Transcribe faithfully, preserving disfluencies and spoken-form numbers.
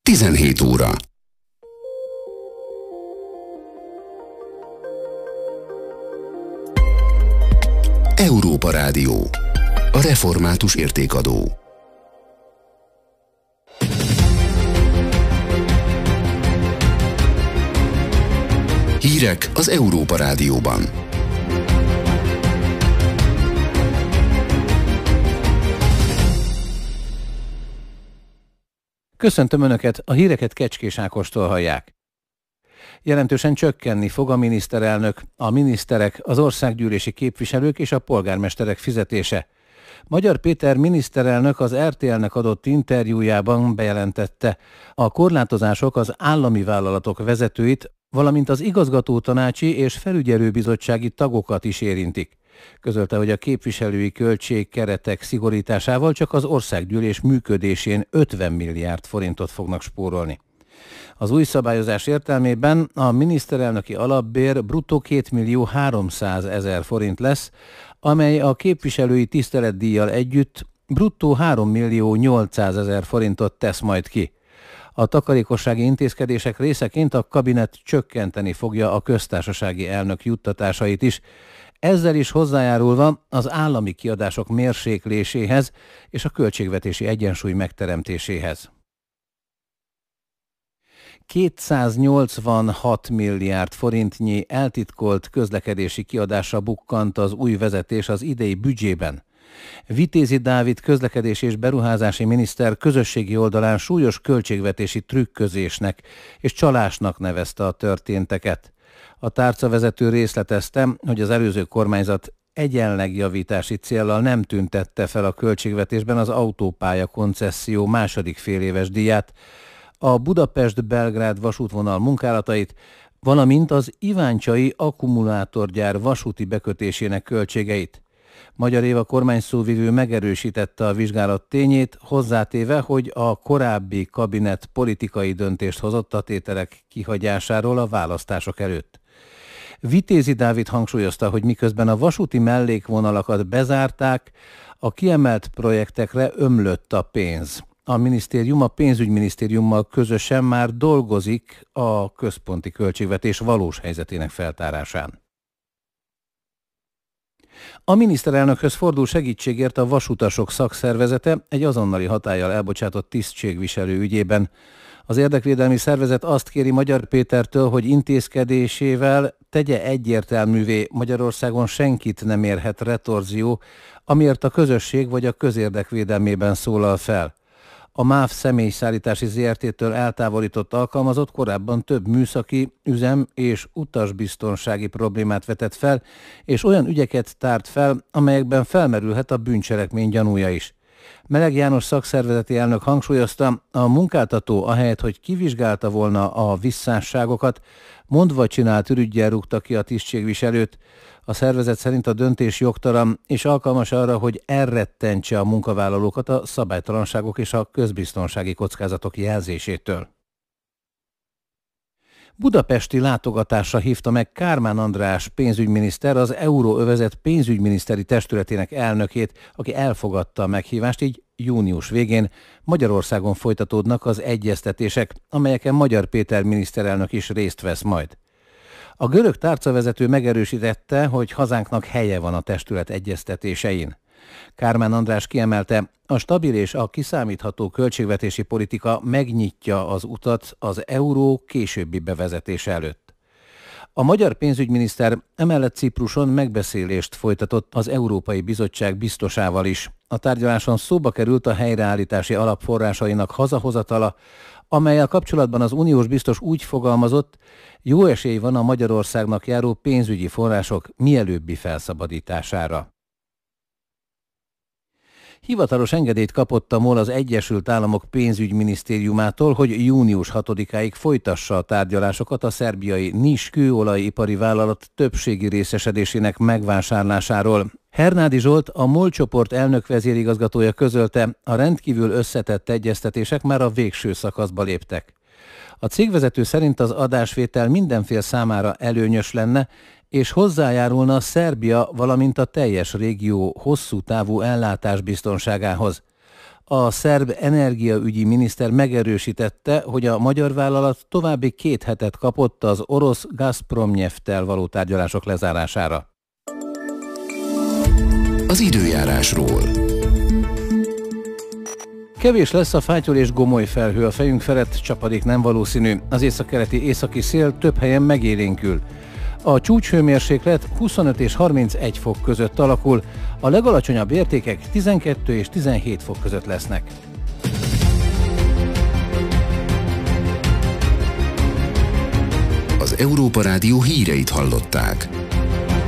tizenhét óra. Európa Rádió. A református értékadó. Hírek az Európa Rádióban. Köszöntöm Önöket, a híreket Kecskés Ákostól hallják. Jelentősen csökkenni fog a miniszterelnök, a miniszterek, az országgyűlési képviselők és a polgármesterek fizetése. Magyar Péter miniszterelnök az er té el-nek adott interjújában bejelentette, a korlátozások az állami vállalatok vezetőit, valamint az igazgatótanácsi és felügyelőbizottsági tagokat is érintik. Közölte, hogy a képviselői költségkeretek szigorításával csak az országgyűlés működésén ötven milliárd forintot fognak spórolni. Az új szabályozás értelmében a miniszterelnöki alapbér bruttó kétmillió-háromszázezer forint lesz, amely a képviselői tiszteletdíjjal együtt bruttó hárommillió-nyolcszázezer forintot tesz majd ki. A takarékossági intézkedések részeként a kabinet csökkenteni fogja a köztársasági elnök juttatásait is, ezzel is hozzájárulva az állami kiadások mérsékléséhez és a költségvetési egyensúly megteremtéséhez. kétszáznyolcvanhat milliárd forintnyi eltitkolt közlekedési kiadásra bukkant az új vezetés az idei büdzsében. Vitézi Dávid közlekedési és beruházási miniszter közösségi oldalán súlyos költségvetési trükközésnek és csalásnak nevezte a történteket. A tárcavezető részletezte, hogy az előző kormányzat egyenlegjavítási céllal nem tüntette fel a költségvetésben az autópálya koncesszió második féléves díját, a Budapest-Belgrád vasútvonal munkálatait, valamint az iváncsai akkumulátorgyár vasúti bekötésének költségeit. Magyar Éva kormányszóvivő megerősítette a vizsgálat tényét, hozzátéve, hogy a korábbi kabinet politikai döntést hozott a tételek kihagyásáról a választások előtt. Vitézi Dávid hangsúlyozta, hogy miközben a vasúti mellékvonalakat bezárták, a kiemelt projektekre ömlött a pénz. A minisztérium a pénzügyminisztériummal közösen már dolgozik a központi költségvetés valós helyzetének feltárásán. A miniszterelnökhöz fordul segítségért a vasutasok szakszervezete egy azonnali hatállyal elbocsátott tisztségviselő ügyében. Az érdekvédelmi szervezet azt kéri Magyar Pétertől, hogy intézkedésével tegye egyértelművé, Magyarországon senkit nem érhet retorzió, amiért a közösség vagy a közérdek védelmében szólal fel. A MÁV személyszállítási zé er té-től eltávolított alkalmazott korábban több műszaki, üzem és utasbiztonsági problémát vetett fel, és olyan ügyeket tárt fel, amelyekben felmerülhet a bűncselekmény gyanúja is. Meleg János szakszervezeti elnök hangsúlyozta, a munkáltató ahelyett, hogy kivizsgálta volna a visszásságokat, mondva csinált ürüggyel rúgta ki a tisztségviselőt. A szervezet szerint a döntés jogtalan és alkalmas arra, hogy elrettentse a munkavállalókat a szabálytalanságok és a közbiztonsági kockázatok jelzésétől. Budapesti látogatásra hívta meg Kármán András pénzügyminiszter az Euróövezet pénzügyminiszteri testületének elnökét, aki elfogadta a meghívást, így június végén Magyarországon folytatódnak az egyeztetések, amelyeken Magyar Péter miniszterelnök is részt vesz majd. A görög tárcavezető megerősítette, hogy hazánknak helye van a testület egyeztetésein. Kármán András kiemelte, a stabil és a kiszámítható költségvetési politika megnyitja az utat az euró későbbi bevezetése előtt. A magyar pénzügyminiszter emellett Cipruson megbeszélést folytatott az Európai Bizottság biztosával is. A tárgyaláson szóba került a helyreállítási alap forrásainak hazahozatala, amellyel kapcsolatban az uniós biztos úgy fogalmazott, jó esély van a Magyarországnak járó pénzügyi források mielőbbi felszabadítására. Hivatalos engedélyt kapott a MOL az Egyesült Államok pénzügyminisztériumától, hogy június hatodikáig folytassa a tárgyalásokat a szerbiai Nis kőolajipari vállalat többségi részesedésének megvásárlásáról. Hernádi Zsolt, a MOL csoport elnök vezérigazgatója közölte, a rendkívül összetett egyeztetések már a végső szakaszba léptek. A cégvezető szerint az adásvétel minden fél számára előnyös lenne, és hozzájárulna Szerbia, valamint a teljes régió hosszú távú ellátás biztonságához. A szerb energiaügyi miniszter megerősítette, hogy a magyar vállalat további két hetet kapott az orosz Gazpromnyefttel való tárgyalások lezárására. Az időjárásról. Kevés lesz a fátyol és gomoly felhő a fejünk felett, csapadék nem valószínű. Az északkeleti északi szél több helyen megélénkül. A csúcshőmérséklet huszonöt és harmincegy fok között alakul, a legalacsonyabb értékek tizenkettő és tizenhét fok között lesznek. Az Európa Rádió híreit hallották.